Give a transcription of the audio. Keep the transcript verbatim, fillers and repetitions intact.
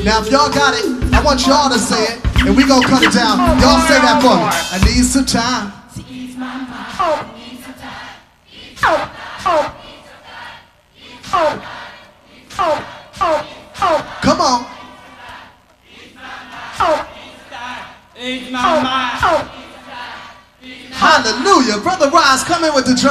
Now if y'all got it, I want y'all to say it, and we gonna cut it down. Y'all say that for me. I need some time to ease my mind. I need some time. Oh, oh, oh, oh, oh, oh. Come on. Oh, ease my mind. Oh, hallelujah, Brother Rise, come in with the drum.